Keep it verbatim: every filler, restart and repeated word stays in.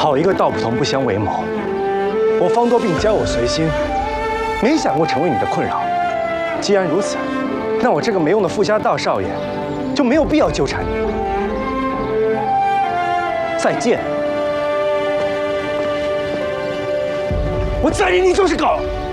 好一个道不同不相为谋！我方多病交我随心，没想过成为你的困扰。既然如此，那我这个没用的富家大少爷就没有必要纠缠你。再见！我再认你就是狗！